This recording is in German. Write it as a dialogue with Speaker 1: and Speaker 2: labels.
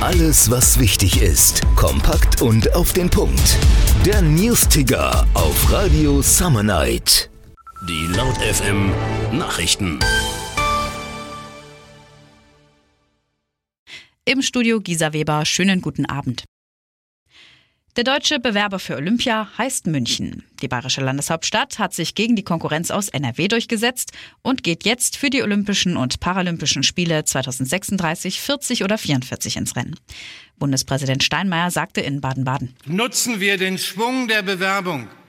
Speaker 1: Alles, was wichtig ist, kompakt und auf den Punkt. Der News-Ticker auf Radio Summer Night.
Speaker 2: Die Laut FM Nachrichten.
Speaker 3: Im Studio Gisa Weber, schönen guten Abend. Der deutsche Bewerber für Olympia heißt München. Die bayerische Landeshauptstadt hat sich gegen die Konkurrenz aus NRW durchgesetzt und geht jetzt für die Olympischen und Paralympischen Spiele 2036, 40 oder 44 ins Rennen. Bundespräsident Steinmeier sagte in Baden-Baden:
Speaker 4: Nutzen wir den Schwung der Bewerbung